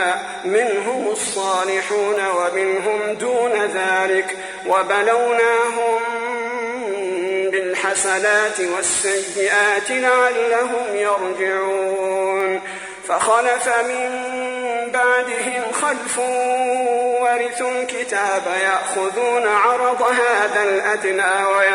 منهم الصالحون ومنهم دون ذلك وبلوناهم بالحسنات والسيئات لعلهم يرجعون فخلف من بعدهم خلف ورثوا الكتاب يأخذون عرض هذا الأدنى